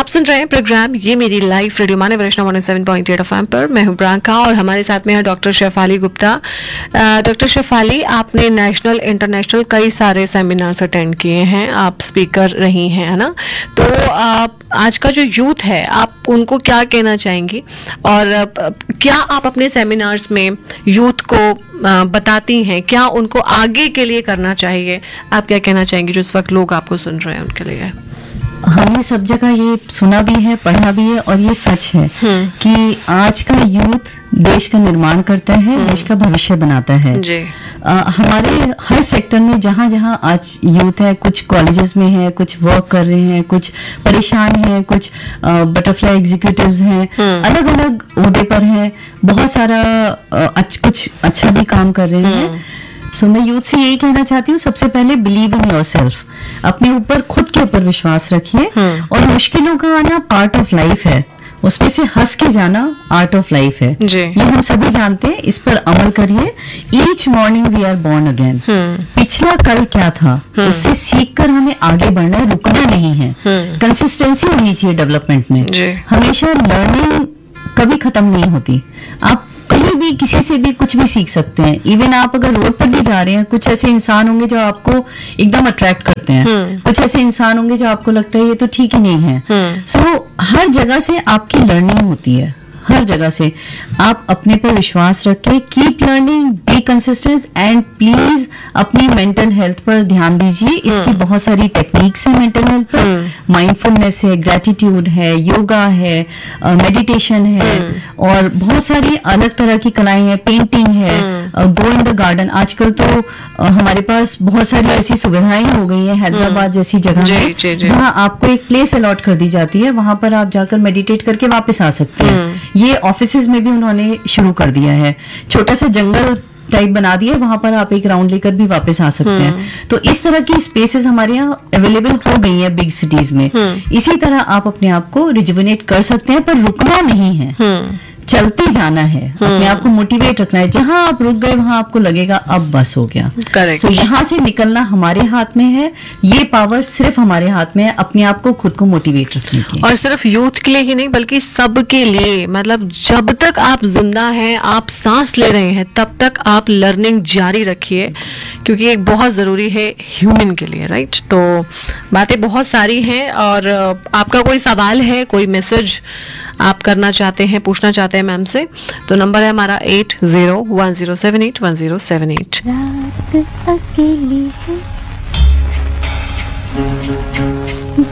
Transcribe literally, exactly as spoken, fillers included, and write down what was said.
सुन रहे हैं प्रोग्राम ये मेरी लाइफ रेडियो माने वैष्णव one seven point eight FM पर। मैं हूं प्रियंका और हमारे साथ में है डॉक्टर शेफाली गुप्ता। डॉक्टर शेफाली, आपने नेशनल इंटरनेशनल कई सारे सेमिनार्स अटेंड किए हैं, आप स्पीकर रही हैं, है ना? तो आप आज का जो यूथ है आप उनको क्या कहना चाहेंगी और क्या आप अपने सेमिनार्स में यूथ को बताती हैं, क्या उनको आगे के लिए करना चाहिए? आप क्या कहना चाहेंगी जो इस वक्त लोग आपको सुन रहे हैं उनके लिए? हमने सब जगह ये सुना भी है, पढ़ा भी है और ये सच है कि आज का यूथ देश का निर्माण करता है, देश का भविष्य बनाता है जी। आ, हमारे हर सेक्टर में जहाँ जहाँ आज यूथ है, कुछ कॉलेजेस में है, कुछ वर्क कर रहे हैं, कुछ परेशान हैं, कुछ बटरफ्लाई एग्जीक्यूटिव्स हैं, अलग अलग ओहदे पर हैं, बहुत सारा आ, अच, कुछ अच्छा भी काम कर रहे हैं। सो so, मैं यूथ से यही कहना चाहती हूँ, सबसे पहले बिलीव इन योरसेल्फ, अपने ऊपर, खुद के ऊपर विश्वास रखिए और मुश्किलों का आना पार्ट ऑफ लाइफ है, उसमें से हंस के जाना आर्ट ऑफ लाइफ है, ये हम सभी जानते हैं। इस पर अमल करिए। Each morning we are born again. पिछला कल क्या था उससे सीख कर हमें आगे बढ़ना है, रुकना नहीं है। कंसिस्टेंसी होनी चाहिए डेवलपमेंट में, हमेशा लर्निंग कभी खत्म नहीं होती। आप कहीं भी किसी से भी कुछ भी सीख सकते हैं। इवन आप अगर रोड पर भी जा रहे हैं, कुछ ऐसे इंसान होंगे जो आपको एकदम अट्रैक्ट करते हैं, कुछ ऐसे इंसान होंगे जो आपको लगता है ये तो ठीक ही नहीं है। सो so, हर जगह से आपकी लर्निंग होती है, हर जगह से। आप अपने पर विश्वास रखें, keep learning, be consistent and please अपनी मेंटल हेल्थ पर ध्यान दीजिए। इसकी बहुत सारी टेक्निक्स हैं मेंटल हेल्थ पर, माइंडफुलनेस है, ग्रेटिट्यूड है, योगा है, मेडिटेशन है और बहुत सारी अलग तरह की कलाएं हैं, पेंटिंग है, गो इन द गार्डन। आजकल तो uh, हमारे पास बहुत सारी ऐसी सुविधाएं हो गई हैं हैदराबाद जैसी जगह में, जहां आपको एक प्लेस अलॉट कर दी जाती है, वहां पर आप जाकर मेडिटेट करके वापस आ सकते हैं। ये ऑफिसेज में भी उन्होंने शुरू कर दिया है, छोटा सा जंगल टाइप बना दिया, वहां पर आप एक राउंड लेकर भी वापस आ सकते हैं। तो इस तरह की स्पेसेस हमारे यहाँ अवेलेबल हो गई हैं बिग सिटीज में। इसी तरह आप अपने आप को रिजुविनेट कर सकते हैं, पर रुकना नहीं है, चलते जाना है, अपने आप को मोटिवेट रखना है। जहां आप रुक गए वहां आपको लगेगा अब बस हो गया। करेक्ट। so, यहाँ से निकलना हमारे हाथ में है, ये पावर सिर्फ हमारे हाथ में है, अपने आप को, खुद को मोटिवेट रखने की। और सिर्फ यूथ के लिए ही नहीं बल्कि सबके लिए, मतलब जब तक आप जिंदा हैं, आप सांस ले रहे हैं, तब तक आप लर्निंग जारी रखिए, क्योंकि एक बहुत जरूरी है ह्यूमन के लिए, राइट? तो बातें बहुत सारी हैं और आपका कोई सवाल है, कोई मैसेज आप करना चाहते हैं, पूछना चाहते हैं मैम से, तो नंबर है हमारा eight zero one zero seven eight one zero seven eight. रात अकेली है।